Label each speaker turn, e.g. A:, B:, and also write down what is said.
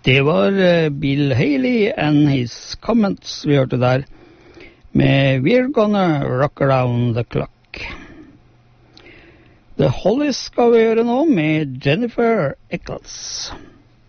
A: Det var Bill Haley and his comments vi hørte der, med We're Gonna Rock Around the Clock. The Hollies skal vi gjøre nå med Jennifer Eccles.